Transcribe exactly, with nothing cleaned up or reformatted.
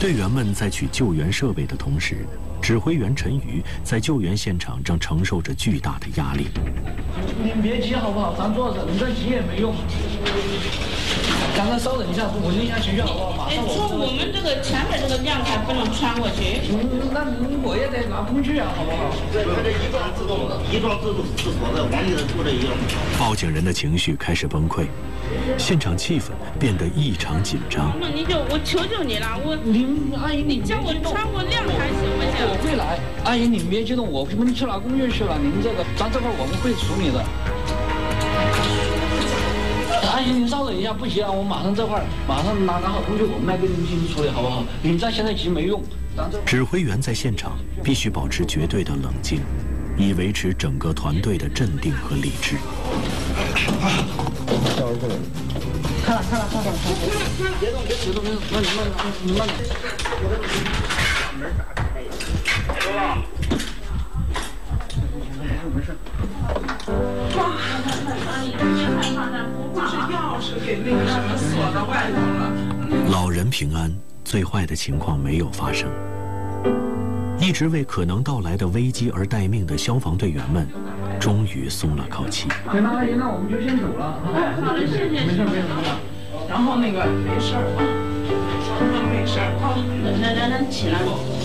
队员们在取救援设备的同时，指挥员陈瑜在救援现场正承受着巨大的压力。 您别急好不好？咱坐着，你再急也没用。刚才稍等一下，稳定一下情绪好不好？马上我。 说我们这个前面这个亮台不能穿过去。 嗯，那我也得拿工具啊，好不好？ 对，它这一装自动的，一装自动自锁的，往里头出这一个。 报警人的情绪开始崩溃。 现场气氛变得异常紧张。 那你就我求求你了，我您阿姨，你叫我穿过亮台行不行？ 我会来，阿姨你别激动，我们去拿工具去了。您这个，咱这块我们会处理的。阿姨您稍等一下，不急啊，我马上这块马上拿拿好工具，我们来给您进行处理，好不好？您在现在急没用。 指挥员在现场必须保持绝对的冷静，以维持整个团队的镇定和理智。 看了看了看了看了，别动别别动别动，慢点慢点你慢点。门打开。走了。没事。哇！阿姨别害怕，咱不怕。是钥匙给那个什么锁到外头了。 老人平安，最坏的情况没有发生。一直为可能到来的危机而待命的消防队员们。 终于松了口气。 行，那阿姨，那我们就先走了。 哎，好的，谢谢。 没事，没事，没事。然后那个没事啊，没事。好，来来来，起来。